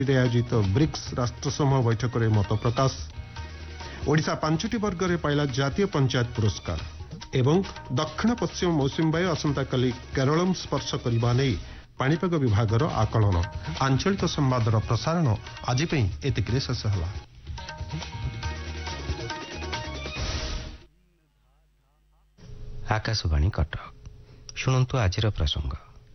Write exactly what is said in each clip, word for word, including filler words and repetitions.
आयोजित ब्रिक्स राष्ट्रसमूह बैठक में मत प्रकाश। ओडिशा पांचटी वर्ग में पाइला जातीय पंचायत पुरस्कार एवं दक्षिण पश्चिम मौसुमी वायु आसंता काली केरल स्पर्श करने नहीं पाणीपाग विभाग आकलन। आंचलिक संवादर प्रसारण आज एतिक शेष है। आकाशवाणी कटक शुणु आजिर प्रसंग।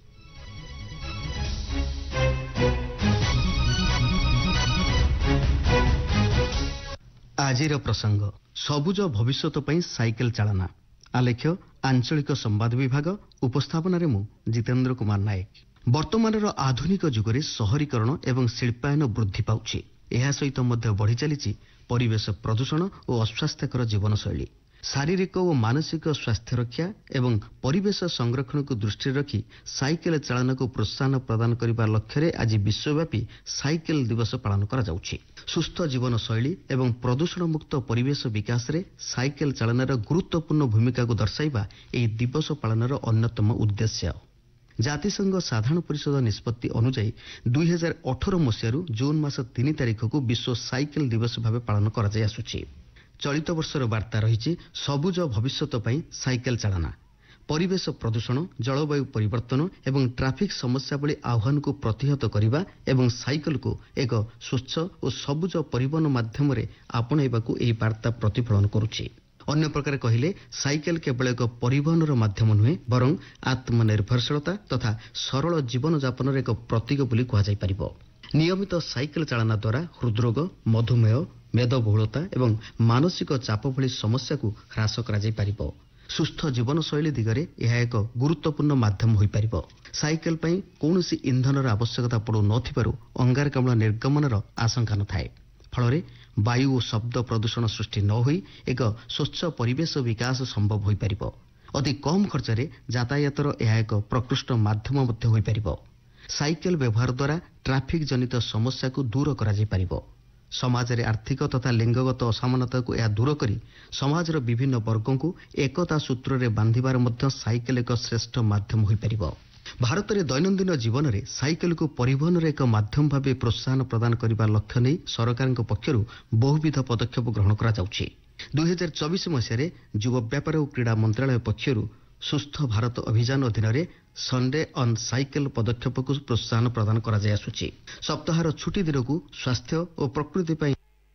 आजिर प्रसंग सबुज भविष्यत पई साइकेल चालना। आलेख्य आंचलिक संवाद विभाग। उपस्थापन मु जितेन्द्र कुमार नायक। वर्तमान आधुनिक जुगरे सहरीकरण एवं शिल्पायन वृद्धि पाउछि। एहा सहित मध्य बढ़ी चली परिवेश प्रदूषण और अस्वास्थ्यकर जीवनशैली। शारीरिक और मानसिक स्वास्थ्य रक्षा एवं परिवेश संरक्षण को दृष्टि रखी साइकेल चालन को प्रोत्साहन प्रदान करने लक्ष्य आज विश्वव्यापी साइकेल दिवस पालन करा जाउछि। सुस्थ जीवन शैली एवं प्रदूषण मुक्त परिवेश विकास रे साइकेल चालनार गुरुत्वपूर्ण भूमिका को दर्शाइबा एही दिवस पालनर अन्यतम उद्देश्य। जातिसंघ साधारण परिषद निष्पत्ति अनुଯାयी दुई हजार अठर मसीह जून मास तीन तारिख को विश्व साइकेल दिवस भाव पालन करा जाय आसुछि। चलित वर्षर वार्ता रही सबुज भविष्यत पई साइकेल चालना। परिवेश प्रदूषण जलवायु परिवर्तन एवं ट्राफिक समस्या भली आह्वान को प्रतिहत करने एवं साइकेल को एक स्वच्छ और सबुज परिवहन माध्यम आपणाइबाकू एही वार्ता प्रतिफलन करुछि। अन्य प्रकार कहले साइकेल केवल एक परिवहन माध्यम नुहे बरं आत्मनिर्भरशीलता तथा सरल जीवन जापन एक प्रतीक बोली कहुजाई परिबो। नियमित साइकेल चालना द्वारा हृदरोग मधुमेह मेदबहुलता एवं मानसिक चाप भली समस्या को ह्रास करा जाई परिबो। सुस्थ जीवन शैली दिगरे यह एक गुरुत्वपूर्ण माध्यम होई परिबो। साइकेल पई कौनसी इंधनर आवश्यकता पड़ू नथिबारु अंगारकाम्ल निर्गमनर आशंका नथाए। फलरे वायु और शब्द प्रदूषण सृष्टि न होई एक स्वच्छ परिवेश विकास संभव होई परिबो। अति कम खर्चरे यातायातर यह एक प्रकृष्ट माध्यम मध्य होई परिबो। साइकेल व्यवहार द्वारा ट्राफिक जनित समस्या को दूर करा जाई परिबो। समाज रे आर्थिक तथा लिंगगत असमानता को यह दूर करी समाजर विभिन्न वर्गों को एकता सूत्र रे बांधिबार मध्य साइकेल एक श्रेष्ठ माध्यम होई परिबो। भारत रे दैनंदिन जीवन रे साइकेल को परिवहन रे एक माध्यम भावे प्रोत्साहन प्रदान करिबा लक्ष्य नै सरकार पक्षरु बहुविध पदक्षेप ग्रहण करा जाउछि। दुई हजार चौबीस मसीह युव व्यापार और क्रीड़ा मंत्रालय पक्षरु सुस्थ भारत अभियान अधीन संडे ऑन साइकेल पदक्षेप को प्रोत्साहन प्रदान करा जाय आसुछि। सप्ताहर छुट्टी दिन को स्वास्थ्य और प्रकृति पई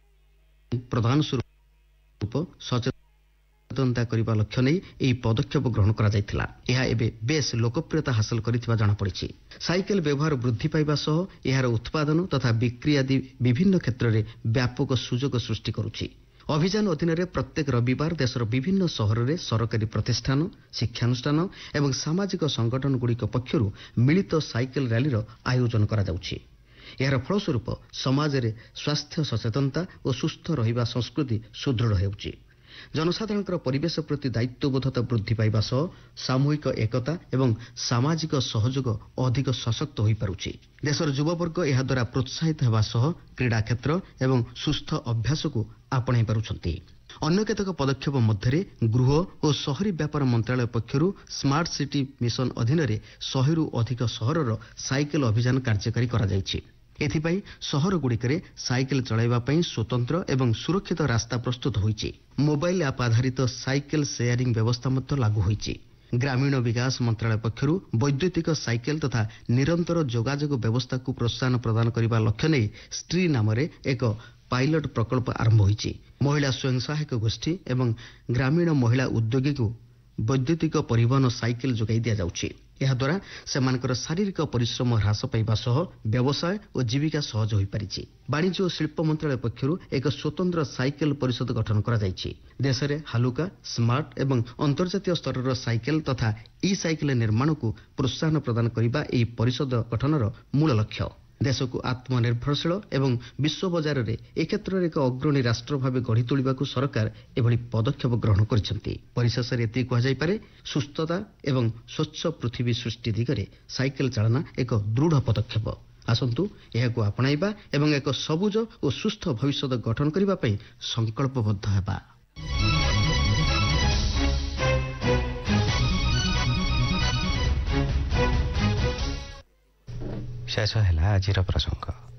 प्रधान स्वरूप सचेतनता करने लक्ष्य नहीं यह पदक्षेप ग्रहण करा जायथिला। यह एबे बेस लोकप्रियता हासिल करिथिबा जଣା पड़िछि। साइकेल व्यवहार वृद्धि पाइबा सह एहार उत्पादन तथा बिक्री आदि विभिन्न क्षेत्र में व्यापक सुजोग सृष्टि करुछि। अभियान अधीन प्रत्येक रविवार देशर विभिन्न सहर में सरकारी प्रतिष्ठान शिक्षानुष्ठान एवं सामाजिक संगठन गुड़िक पक्षरु मिलित साइकेल रैलीर आयोजन करा जाउछि। यार फलस्वरूप समाज रे स्वास्थ्य सचेतनता और सुस्थ रहिबा संस्कृति सुदृढ़ हेउछि। जनसाधारण परिवेश प्रति दायित्वबोधता वृद्धि पाइबा सह सामूहिक एकता एवं सामाजिक सहयोग अधिक सशक्त होई पारुछि। देशर युववर्ग यह द्वारा प्रोत्साहित हेबा सह क्रीड़ा क्षेत्र एवं सुस्थ अभ्यास को आपणाई पारुछन्ति। अन्य केतक पदक्षेप मध्य गृह और शहरी व्यापार मंत्रालय पक्षरु स्मार्ट सिटी मिशन अधीन शहेरु अधिक सहरर साइकेल अभियान कार्यकारी करा जायछि। एथिपाई सहर गुड़िकरे साइकेल चलाइबा पई स्वतंत्र एवं सुरक्षित रास्ता प्रस्तुत होईछि। मोबाइल ऐप आधारित साइकेल शेयरिंग व्यवस्था मध्य लागू होईछि। ग्रामीण विकास मंत्रालय पक्षरु वैद्युतिक साइकेल तथा निरंतर जोगाजोग व्यवस्था को प्रोत्साहन प्रदान करने लक्ष्य नहीं स्त्री नाम एक पायलट प्रकल्प आरंभ होईछि। महिला स्वयं सहायक गोष्ठी एवं ग्रामीण महिला उद्योगी को वैद्युतिक परिवहन साइकेल जोगाई दिया जाउछि। यह द्वारा सेमानकर शारीरिक परिश्रम ह्रास पाइबा सह व्यवसाय और जीविका सहज होई परिछि। वाणिज्य और शिल्प मंत्रालय पक्षरु एक स्वतंत्र साइकेल परिषद गठन करा जायछि। देश में हालुका स्मार्ट एवं अंतर्जातीय स्तर साइकेल तथा ई साइकेल निर्माण को प्रोत्साहन प्रदान करने एही परिषद गठनर मूल लक्ष्य। देश को आत्मनिर्भरशील एवं विश्व बजार में ए क्षेत्र में एक अग्रणी राष्ट्र भाव गढ़ी तोलिबा को सरकार एभली पदक्षेप ग्रहण करिसेंति। परिशेष रे एति कहा जाय पारे सुस्थता एवं स्वच्छ पृथ्वी सृष्टि दिगरे साइकेल चालना एक दृढ़ पदक्षेप। आसंतु एहाको आपणाइबा एवं एक सबुज और सुस्थ भविष्य गठन करबा पई संकल्पबद्ध हेबा। शेष है आजिर प्रसंग।